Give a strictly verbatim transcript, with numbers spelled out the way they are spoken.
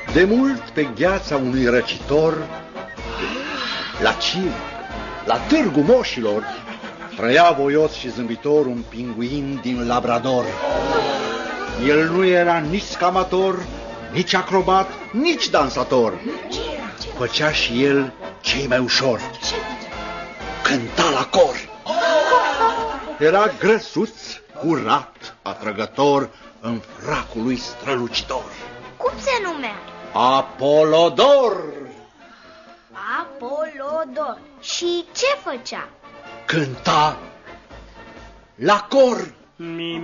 De mult pe gheața unui răcitor, la Cir, la târgul moșilor, trăia voios și zâmbitor un pinguin din Labrador. El nu era nici scamator, nici acrobat, nici dansator. Făcea și el cei mai ușor. Cânta la cor. Era grăsuț, curat, atrăgător, în fracul lui strălucitor. Cum se numea? Apolodor. Apolodor. Și ce făcea? Cânta la cor.